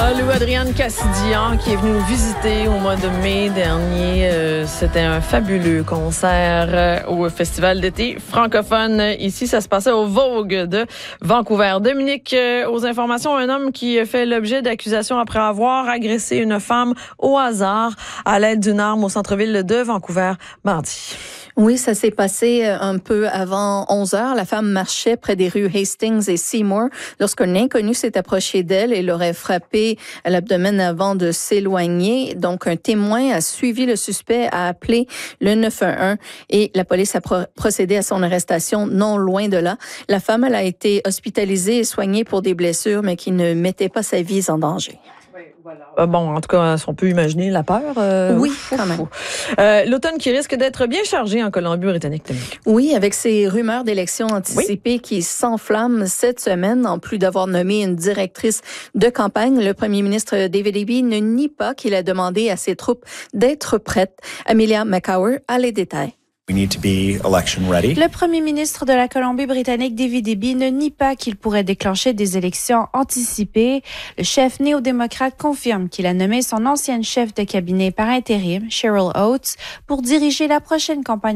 Lou-Adrienne Cassidjian qui est venue nous visiter au mois de mai dernier. C'était un fabuleux concert au Festival d'été francophone. Ici, ça se passait au Vogue de Vancouver. Dominique, aux informations, un homme qui fait l'objet d'accusations après avoir agressé une femme au hasard à l'aide d'une arme au centre-ville de Vancouver mardi. Oui, ça s'est passé un peu avant 11 heures. La femme marchait près des rues Hastings et Seymour lorsqu'un inconnu s'est approché d'elle et l'aurait frappée à l'abdomen avant de s'éloigner. Donc, un témoin a suivi le suspect, a appelé le 911 et la police a procédé à son arrestation non loin de là. La femme, elle a été hospitalisée et soignée pour des blessures, mais qui ne mettaient pas sa vie en danger. Bon, en tout cas, on peut imaginer la peur. Oui, quand même. L'automne qui risque d'être bien chargé en Colombie-Britannique, Dominique. Oui, avec ces rumeurs d'élections anticipées qui s'enflamment cette semaine, en plus d'avoir nommé une directrice de campagne, le premier ministre David Eby ne nie pas qu'il a demandé à ses troupes d'être prêtes. Amelia McCower a les détails. We need to be election ready. Le premier ministre de la Colombie-Britannique, David Eby, ne nie pas qu'il pourrait déclencher des élections anticipées. Le chef néo-démocrate confirme qu'il a nommé son ancienne chef de cabinet par intérim, Cheryl Oates, pour diriger la prochaine campagne